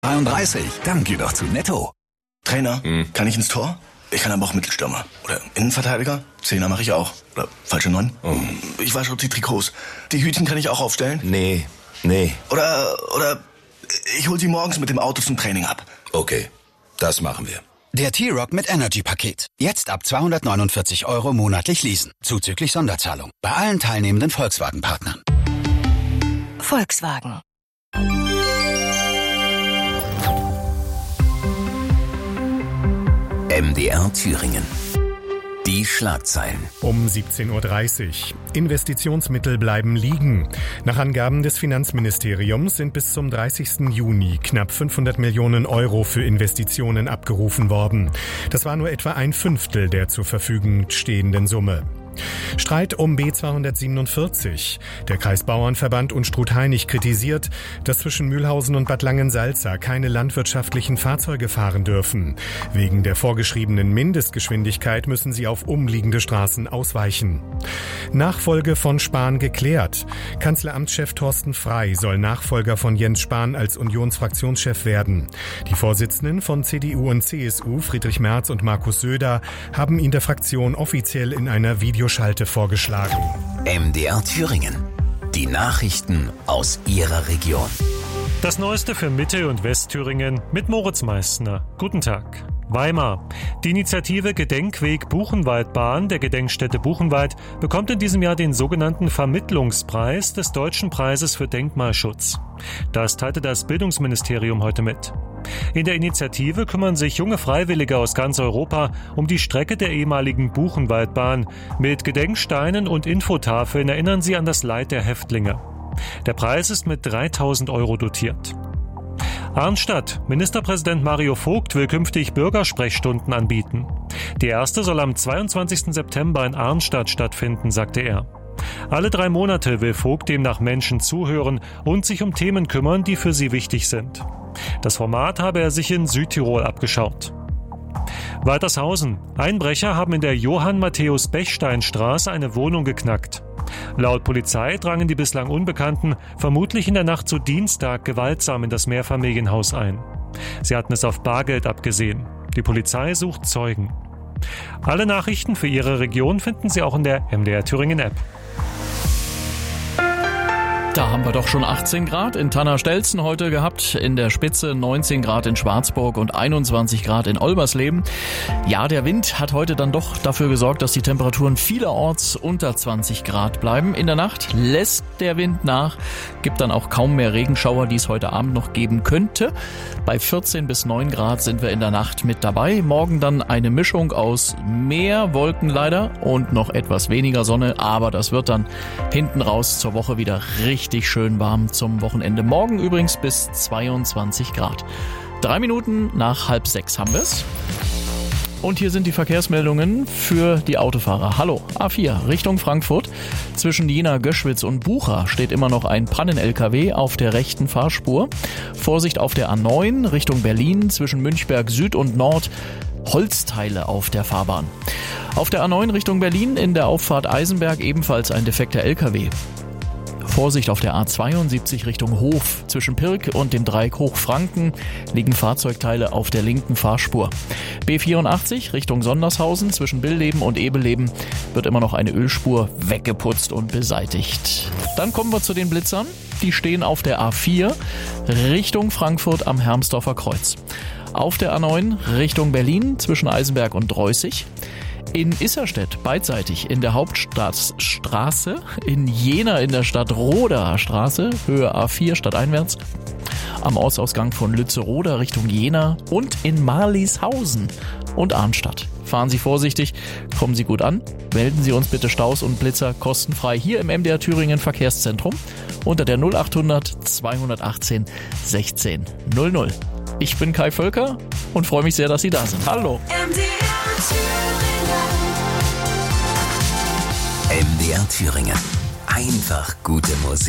33, dann geh doch zu Netto. Trainer, kann ich ins Tor? Ich kann aber auch Mittelstürmer. Oder Innenverteidiger? Zehner mache ich auch. Oder falsche 9? Ich wasche die Trikots. Die Hütchen kann ich auch aufstellen? Nee. Oder ich hol sie morgens mit dem Auto zum Training ab. Okay, das machen wir. Der T-Rock mit Energy-Paket. Jetzt ab 249 € monatlich leasen. Zuzüglich Sonderzahlung. Bei allen teilnehmenden Volkswagen-Partnern. Volkswagen. MDR Thüringen. Die Schlagzeilen. Um 17:30 Uhr. Investitionsmittel bleiben liegen. Nach Angaben des Finanzministeriums sind bis zum 30. Juni knapp 500 Millionen € für Investitionen abgerufen worden. Das war nur etwa ein Fünftel der zur Verfügung stehenden Summe. Streit um B247. Der Kreisbauernverband Unstrut-Hainich kritisiert, dass zwischen Mühlhausen und Bad Langensalza keine landwirtschaftlichen Fahrzeuge fahren dürfen. Wegen der vorgeschriebenen Mindestgeschwindigkeit müssen sie auf umliegende Straßen ausweichen. Nachfolge von Spahn geklärt. Kanzleramtschef Thorsten Frey soll Nachfolger von Jens Spahn als Unionsfraktionschef werden. Die Vorsitzenden von CDU und CSU, Friedrich Merz und Markus Söder, haben ihn der Fraktion offiziell in einer Videoschalte vorgeschlagen. MDR Thüringen. Die Nachrichten aus Ihrer Region. Das Neueste für Mitte- und Westthüringen mit Moritz Meissner. Guten Tag. Weimar. Die Initiative Gedenkweg Buchenwaldbahn der Gedenkstätte Buchenwald bekommt in diesem Jahr den sogenannten Vermittlungspreis des Deutschen Preises für Denkmalschutz. Das teilte das Bildungsministerium heute mit. In der Initiative kümmern sich junge Freiwillige aus ganz Europa um die Strecke der ehemaligen Buchenwaldbahn. Mit Gedenksteinen und Infotafeln erinnern sie an das Leid der Häftlinge. Der Preis ist mit 3.000 € dotiert. Arnstadt. Ministerpräsident Mario Vogt will künftig Bürgersprechstunden anbieten. Die erste soll am 22. September in Arnstadt stattfinden, sagte er. Alle 3 Monate will Vogt demnach Menschen zuhören und sich um Themen kümmern, die für sie wichtig sind. Das Format habe er sich in Südtirol abgeschaut. Waltershausen. Einbrecher haben in der Johann-Matthäus-Bechstein-Straße eine Wohnung geknackt. Laut Polizei drangen die bislang Unbekannten vermutlich in der Nacht zu Dienstag gewaltsam in das Mehrfamilienhaus ein. Sie hatten es auf Bargeld abgesehen. Die Polizei sucht Zeugen. Alle Nachrichten für Ihre Region finden Sie auch in der MDR Thüringen App. Da haben wir doch schon 18 Grad in Tanner-Stelzen heute gehabt, in der Spitze 19 Grad in Schwarzburg und 21 Grad in Olbersleben. Ja, der Wind hat heute dann doch dafür gesorgt, dass die Temperaturen vielerorts unter 20 Grad bleiben. In der Nacht lässt der Wind nach, gibt dann auch kaum mehr Regenschauer, die es heute Abend noch geben könnte. Bei 14 bis 9 Grad sind wir in der Nacht mit dabei. Morgen dann eine Mischung aus mehr Wolken leider und noch etwas weniger Sonne, aber das wird dann hinten raus zur Woche wieder richtig schön warm zum Wochenende. Morgen übrigens bis 22 Grad. 3 Minuten nach 5:30 haben wir es. Und hier sind die Verkehrsmeldungen für die Autofahrer. Hallo, A4 Richtung Frankfurt. Zwischen Jena, Göschwitz und Bucha steht immer noch ein Pannen-LKW auf der rechten Fahrspur. Vorsicht auf der A9 Richtung Berlin zwischen Münchberg Süd und Nord. Holzteile auf der Fahrbahn. Auf der A9 Richtung Berlin in der Auffahrt Eisenberg ebenfalls ein defekter LKW. Vorsicht auf der A72 Richtung Hof. Zwischen Pirk und dem Dreieck Hochfranken liegen Fahrzeugteile auf der linken Fahrspur. B84 Richtung Sondershausen zwischen Billeben und Ebeleben wird immer noch eine Ölspur weggeputzt und beseitigt. Dann kommen wir zu den Blitzern. Die stehen auf der A4 Richtung Frankfurt am Hermsdorfer Kreuz. Auf der A9 Richtung Berlin zwischen Eisenberg und Dreußig. In Isserstedt beidseitig in der Hauptstadtstraße, in Jena in der Stadtroder Straße, Höhe A4 stadteinwärts, am Ortsausgang von Lützeroda Richtung Jena und in Marlishausen und Arnstadt. Fahren Sie vorsichtig, kommen Sie gut an, melden Sie uns bitte Staus und Blitzer kostenfrei hier im MDR Thüringen Verkehrszentrum unter der 0800 218 16 00. Ich bin Kai Völker und freue mich sehr, dass Sie da sind. Hallo. MDR Thüringen. Einfach gute Musik.